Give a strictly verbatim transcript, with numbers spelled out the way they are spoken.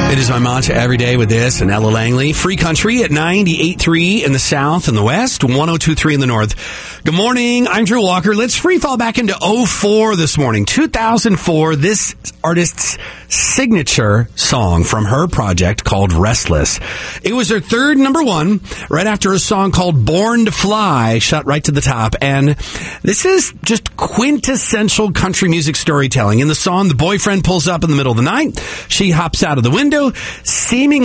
It is my mantra every day with this and Ella Langley. Free Country at ninety-eight point three in the south and the west, one oh two point three in the north. Good morning. I'm Drew Walker. Let's free fall back into oh four this morning. two thousand four, this artist's signature song from her project called Restless. It was her third number one right after a song called Born to Fly shot right to the top. And this is just quintessential country music storytelling. In the song, the boyfriend pulls up in the middle of the night. She hops out of the window, seemingly